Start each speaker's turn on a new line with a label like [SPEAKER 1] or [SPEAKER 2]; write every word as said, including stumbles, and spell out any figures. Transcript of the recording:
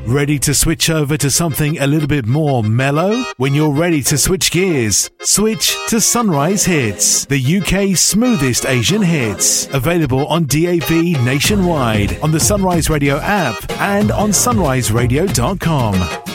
[SPEAKER 1] Ready to switch over to something a little bit more mellow? When you're ready to switch gears, switch to Sunrise Hits, the U K's smoothest Asian hits. Available on D A B nationwide, on the Sunrise Radio app, and on sunrise radio dot com.